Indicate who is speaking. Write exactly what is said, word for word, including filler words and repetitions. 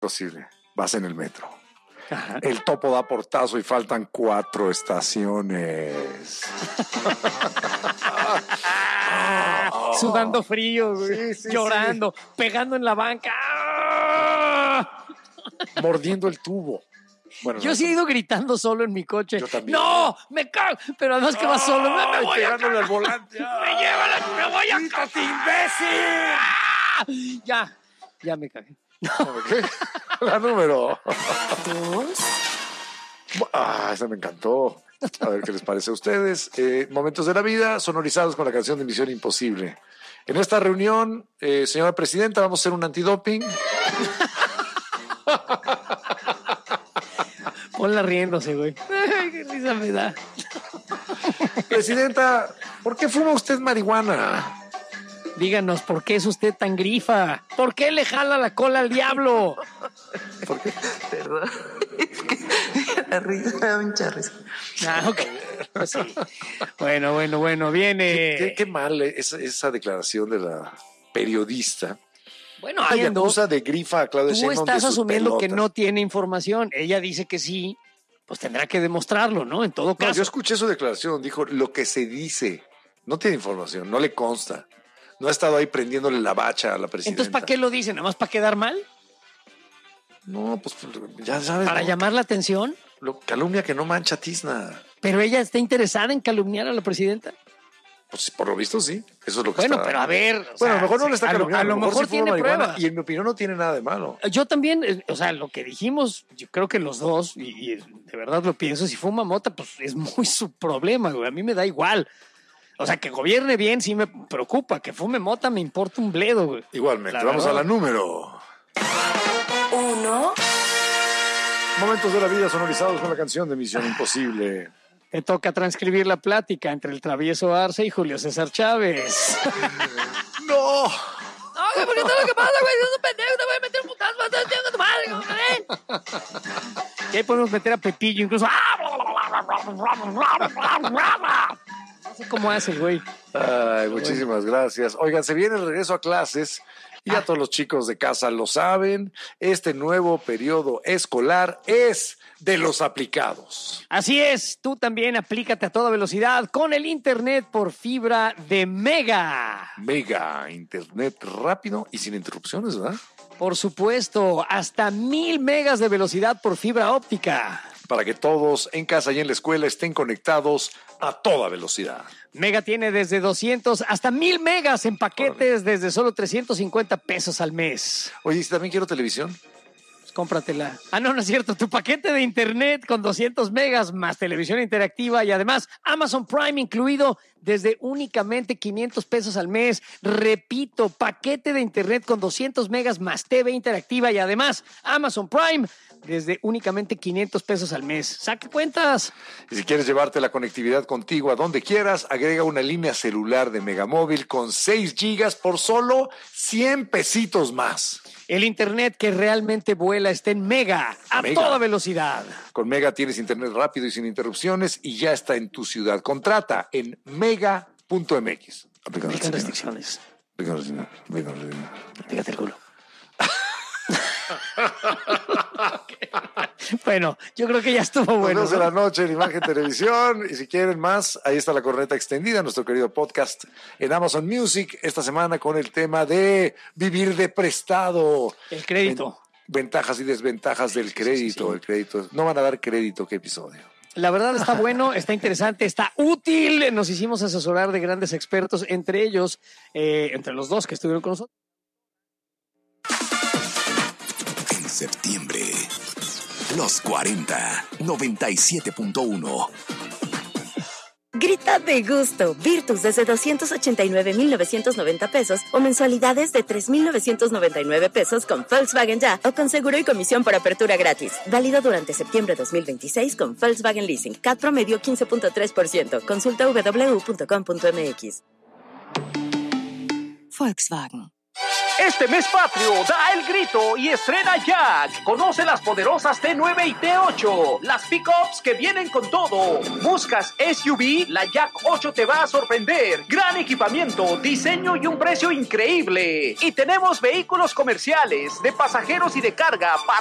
Speaker 1: Posible. Vas en el metro.
Speaker 2: Ajá.
Speaker 1: El topo da portazo y faltan cuatro estaciones.
Speaker 2: Sudando frío, güey.
Speaker 1: Sí, sí,
Speaker 2: llorando,
Speaker 1: sí.
Speaker 2: pegando en la banca.
Speaker 1: Mordiendo el tubo. Bueno,
Speaker 2: Yo
Speaker 1: no,
Speaker 2: sí he
Speaker 1: eso-
Speaker 2: ido gritando solo en mi coche.
Speaker 1: Yo también.
Speaker 2: ¡No! ¡Me cago! Pero además que vas solo. ¡Me, me
Speaker 1: Ay,
Speaker 2: voy a
Speaker 1: pegándole
Speaker 2: cagar!
Speaker 1: al volante.
Speaker 2: ¡Me lleva la... ¡Me voy a
Speaker 1: ¡Quítate,
Speaker 2: cagar!
Speaker 1: imbécil!
Speaker 2: Ya, ya me cagué.
Speaker 1: ¿Qué? La número.
Speaker 3: Dos.
Speaker 1: Ah, esa me encantó. A ver qué les parece a ustedes. Eh, momentos de la vida sonorizados con la canción de Misión Imposible. En esta reunión, eh, señora presidenta, vamos a hacer un antidoping.
Speaker 2: Ponla riéndose, güey. Ay, qué risa me da.
Speaker 1: Presidenta, ¿por qué fuma usted marihuana?
Speaker 2: Díganos, ¿por qué es usted tan grifa? ¿Por qué le jala la cola al diablo?
Speaker 1: ¿Por qué?
Speaker 3: Perdón. Es que la risa me da mucha risa.
Speaker 2: Ah, ok. Pues sí. Bueno, bueno, bueno, viene.
Speaker 1: Qué, qué mal esa, esa declaración de la periodista.
Speaker 2: Bueno,
Speaker 1: Y
Speaker 2: viendo,
Speaker 1: acusa de grifa a Claudia
Speaker 2: tú
Speaker 1: Sheinbaum de
Speaker 2: estás
Speaker 1: sus
Speaker 2: asumiendo que
Speaker 1: pelotas.
Speaker 2: no tiene información. Ella dice que sí, pues tendrá que demostrarlo, ¿no? En todo
Speaker 1: No,
Speaker 2: caso.
Speaker 1: yo escuché su declaración, dijo lo que se dice. No tiene información, no le consta. No ha estado ahí prendiéndole la bacha a la presidenta.
Speaker 2: Entonces, ¿para qué lo dice? ¿Nada más para quedar mal?
Speaker 1: No, pues ya sabes.
Speaker 2: ¿Para
Speaker 1: ¿no?
Speaker 2: llamar la atención?
Speaker 1: Lo, calumnia que no mancha tizna.
Speaker 2: Pero ella está interesada en calumniar a la presidenta.
Speaker 1: Pues por lo visto sí. Eso es lo que
Speaker 2: Bueno,
Speaker 1: está.
Speaker 2: pero a ver. o
Speaker 1: Bueno,
Speaker 2: sea,
Speaker 1: a lo mejor no le está
Speaker 2: a lo-
Speaker 1: calumniando.
Speaker 2: A lo mejor
Speaker 1: sí fuma
Speaker 2: tiene
Speaker 1: marihuana,
Speaker 2: pruebas.
Speaker 1: Y en mi opinión no tiene nada de malo.
Speaker 2: Yo también, eh, o sea, lo que dijimos, yo creo que los dos, y, y de verdad lo pienso, si fuma mota, pues es muy su problema, güey. A mí me da igual. O sea, que gobierne bien sí me preocupa. Que fume mota me importa un bledo, güey.
Speaker 1: Igualmente,
Speaker 2: La
Speaker 1: vamos
Speaker 2: verdad.
Speaker 1: a la número.
Speaker 3: Uno.
Speaker 1: Momentos de la vida sonorizados con la canción de Misión Imposible.
Speaker 2: Te toca transcribir la plática entre el travieso Arce y Julio César Chávez.
Speaker 1: ¡No!
Speaker 2: No, güey, porque todo lo que pasa, güey, es un pendejo, te voy a meter un putazo, vas a estar echando tu madre, güey. Y ahí podemos meter a Pepillo, incluso. No sé cómo hace, güey.
Speaker 1: Ay, muchísimas gracias. Oigan, se viene el regreso a clases. Y ya todos los chicos de casa lo saben. Este nuevo periodo escolar es de los aplicados.
Speaker 2: Así es, tú también aplícate a toda velocidad con el internet por fibra de Mega.
Speaker 1: Mega, internet rápido y sin interrupciones, ¿verdad?
Speaker 2: Por supuesto, hasta mil megas de velocidad por fibra óptica.
Speaker 1: Para que todos en casa y en la escuela estén conectados a toda velocidad.
Speaker 2: Mega tiene desde doscientos hasta mil megas en paquetes desde solo trescientos cincuenta pesos al mes.
Speaker 1: Oye, ¿y si también quiero televisión?
Speaker 2: Pues cómpratela. Ah, no, no es cierto. Tu paquete de internet con doscientos megas más televisión interactiva y además Amazon Prime incluido desde únicamente quinientos pesos al mes. Repito, paquete de internet con doscientos megas más T V interactiva y además Amazon Prime desde únicamente quinientos pesos al mes. ¡Saque cuentas!
Speaker 1: Y si quieres llevarte la conectividad contigo a donde quieras, agrega una línea celular de Megamóvil con seis gigas por solo cien pesitos más.
Speaker 2: El internet que realmente vuela está en Mega, a
Speaker 1: Mega.
Speaker 2: toda velocidad.
Speaker 1: Con Mega tienes internet rápido y sin interrupciones y ya está en tu ciudad. Contrata en mega punto m x. Aplican
Speaker 2: Aplican
Speaker 1: restricciones.
Speaker 2: restricciones.
Speaker 1: Aplican restricciones. Aplican restricciones.
Speaker 2: Fíjate el culo. Bueno, yo creo que ya estuvo
Speaker 1: Bueno,
Speaker 2: bueno.
Speaker 1: de
Speaker 2: ¿no?
Speaker 1: la noche en Imagen Televisión. Y si quieren más, ahí está la corneta extendida, nuestro querido podcast en Amazon Music esta semana con el tema de vivir de prestado.
Speaker 2: El crédito.
Speaker 1: Ven- ventajas y desventajas del crédito.
Speaker 2: sí, sí.
Speaker 1: El crédito. No van a dar crédito, ¿qué episodio?
Speaker 2: La verdad está bueno, está interesante, está útil. Nos hicimos asesorar de grandes expertos, entre ellos, eh, entre los dos que estuvieron con nosotros.
Speaker 4: En septiembre, los cuarenta, noventa y siete punto uno.
Speaker 5: Grita de gusto. Virtus desde doscientos ochenta y nueve mil novecientos noventa pesos o mensualidades de tres mil novecientos noventa y nueve pesos con Volkswagen Ya o con seguro y comisión por apertura gratis. Válido durante septiembre dos mil veintiséis con Volkswagen Leasing. C A T promedio quince punto tres por ciento. Consulta w w w punto com punto m x.
Speaker 3: Volkswagen.
Speaker 6: Este mes patrio, da el grito y estrena Jack. Conoce las poderosas T nueve y T ocho, las pickups que vienen con todo. ¿Buscas S U V? La Jack ocho te va a sorprender. Gran equipamiento, diseño y un precio increíble. Y tenemos vehículos comerciales, de pasajeros y de carga para